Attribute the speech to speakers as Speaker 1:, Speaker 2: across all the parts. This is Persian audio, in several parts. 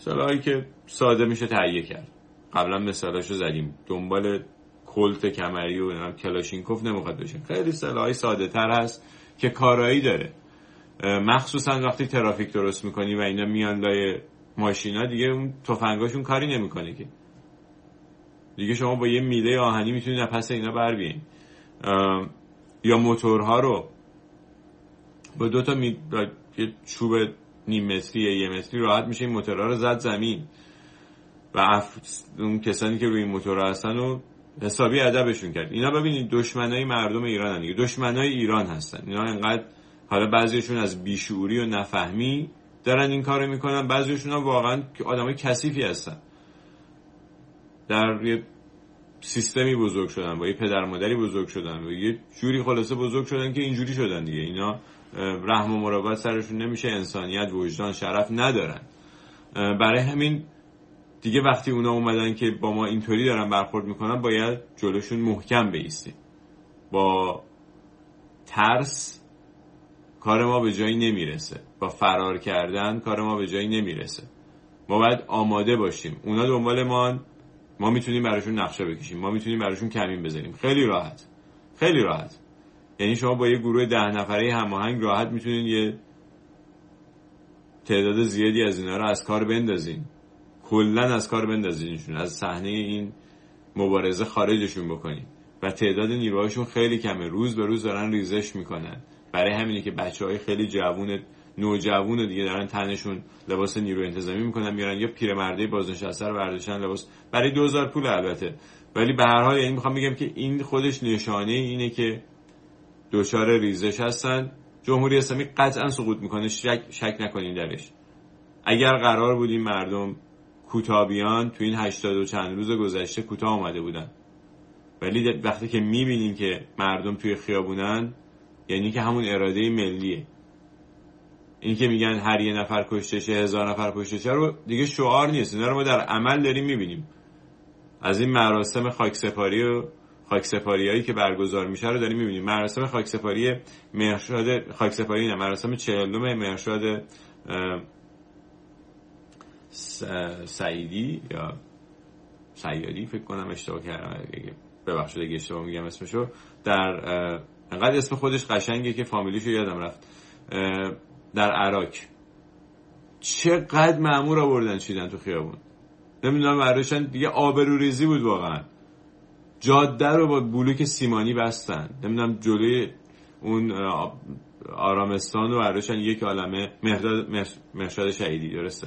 Speaker 1: سلاحی که ساده میشه تهیه کرد. قبلا مثالاشو زدیم. دنبال کلت کمری و کلاشینکوف نمیخواد بشین. خیلی سلاحی ساده تر هست که کارایی داره. مخصوصا وقتی ترافیک درست میکنی و اینا میان لای ماشینا، دیگه اون تفنگاشون کاری نمیکنه که. دیگه شما با یه میله آهنی میتونید از پس اینا بر بیاین. یا موتورها رو با دو تا یه چوب نیم متری یه متری راحت میشه این موتورها رو زد زمین و اون کسانی که روی این موتورها هستن رو حسابی ادبشون کرد. اینا ببینید دشمنای مردم ایرانن دیگه، دشمنای ایران هستن. اینا انقدر حالا بعضیشون از بیشعوری و نفهمی دارن این کارو میکنن، بعضیشون واقعا آدمای کثیفی هستن، در یه سیستمی بزرگ شدن، با یه پدر مادری بزرگ شدن و یه جوری خلاصه بزرگ شدن که اینجوری شدن دیگه. اینا رحم و مراقبت سرشون نمیشه، انسانیت، وجدان، شرف ندارن. برای همین دیگه وقتی اونا اومدن که با ما اینطوری دارن برخورد میکنن، باید جلوشون محکم بایستیم. با ترس کار ما به جایی نمیرسه، با فرار کردن کار ما به جایی نمیرسه. ما باید آماده باشیم. اونا دنبال ما میتونیم براشون نقشه بکشیم، ما میتونیم براشون کمین بزنیم. خیلی راحت، خیلی راحت. یعنی شما با یه گروه 10 نفره هماهنگ راحت میتونید یه تعداد زیادی از اینا رو از کار بندازین، کلن از کار بندازینشون، از صحنه این مبارزه خارجشون بکنین. و تعداد نیروهاشون خیلی کمه، روز به روز دارن ریزش میکنن. برای همینه که بچهای خیلی جوون نوجوون دیگه دارن تنشون لباس نیرو انتظامی میکنن، میرن یا پیرمرده بازنشسته رو برداشتن لباس برای 2000 پول البته. ولی به هر حال یعنی میخوام بگم که این خودش نشانه اینه که دچار ریزش هستن. جمهوری اسلامی قطعا سقوط میکنه، شک نکنین درش. اگر قرار بود این مردم کوتابیان تو این 80 و چند روز گذشته کوتاه آمده بودن، ولی وقتی که میبینین که مردم توی خیابونن، یعنی که همون اراده ملیه. این که میگن هر یه نفر کشته شه 1000 نفر کشته شه رو دیگه شعار نیست، اینا رو ما در عمل داریم میبینیم. از این مراسم خاکسپاری و خاکسپاریایی که برگزار میشه رو داریم میبینیم. مراسم خاکسپاری مهرشاد، خاکسپاری نه، مراسم 40 مهرشاد سعیدی یا سیادی فکر کنم، اشتباه کردم، ببخشید اگه اشتباه میگم اسمشو. در انقدر اسم خودش قشنگه که فامیلیشو یادم رفت. در عراق چقدر مأمور آوردن چیدن تو خیابون، نمیدونم ورشن دیگه. آبروریزی بود واقعا. جاده رو با بلوک سیمانی بستن، نمیدونم جلوی اون آرامستان رو ورشن یک عالمه مهرشاد شهیدی درسته،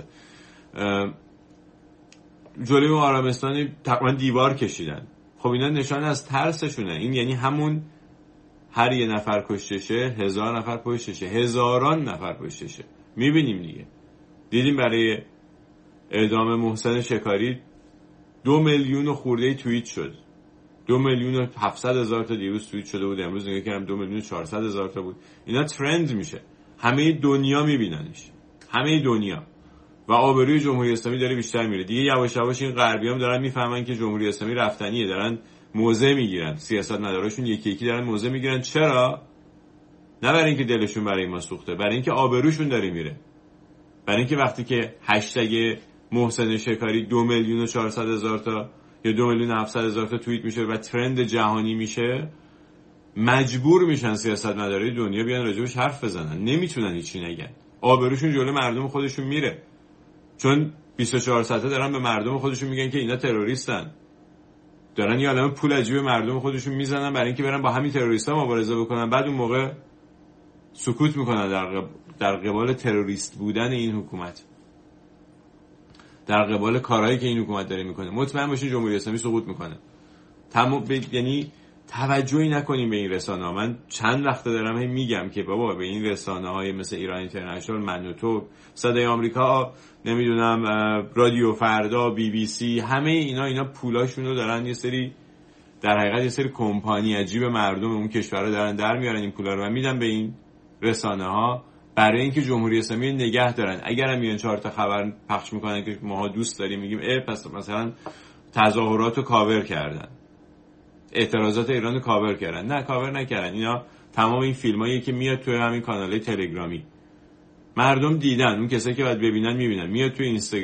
Speaker 1: جلوی اون آرامستانی تقریبا دیوار کشیدن. خب اینا نشانه از ترسشونه. این یعنی همون هر یه نفر کشته شه 1000 نفر کشته شه، هزاران نفر کشته شه. میبینیم دیگه. دیدیم برای اعدام محسن شکاری 2 میلیون خورده توییت شد. 2,700,000 تا دیروز توییت شده بود، امروز نگاه کردم 2,400,000 تا بود. اینا ترند میشه، همه دنیا میبیننش، همه دنیا. و آبروی جمهوری اسلامی داره بیشتر میره دیگه. یواش یواش این غربیام دارن میفهمن که جمهوری اسلامی رفتنیه، دارن موضع میگیرن. سیاستمداراشون یکی یکی دارن موضع میگیرن. چرا؟ نه برای اینکه دلشون برای ما سوخته، برای اینکه آبروشون داره میره. برای اینکه وقتی که هشتگ محسن شکاری 2,400,000 تا یا 2,700,000 تا توییت میشه و ترند جهانی میشه، مجبور میشن سیاستمدارای دنیا بیان راجبش حرف بزنن. نمیتونن هیچی نگن، آبروشون جلوی مردم خودشون میره. چون 24 ساعته دارن به مردم خودشون میگن که اینا تروریستن، دارن یه عالمه پول عجیب مردم خودشون میزنن برای اینکه برن با همین تروریستا مبارزه بکنن. بعد اون موقع سکوت میکنن در قبال تروریست بودن این حکومت، در قبال کارهایی که این حکومت داره میکنه. مطمئن باشین جمهوری اسلامی سقوط میکنه. یعنی توجهی نکنیم به این رسانه‌ها. من چند وقته دارم هم میگم که بابا به این رسانه‌های مثل ایران اینترنشنال، من و تو، صدای آمریکا، نمیدونم رادیو فردا، بی بی سی، همه اینا پولاشون رو دارن یه سری، در حقیقت یه سری کمپانی عجیب مردم اون کشورها دارن در میارن این پولا رو و میدن به این رسانه‌ها برای اینکه جمهوری اسلامی نگه دارن. اگرم میان 4 تا خبر پخش میکنن که ماها دوست داریم، میگیم پس مثلا تظاهرات رو کاور کردن، اعتراضات ایران رو کاور کردن. نه، کاور نکردن. اینا تمام این فیلمایی که میاد توی همین کانالای تلگرامی مردم دیدن، اون کسایی که باید ببینن میبینن، میاد توی اینستاگرام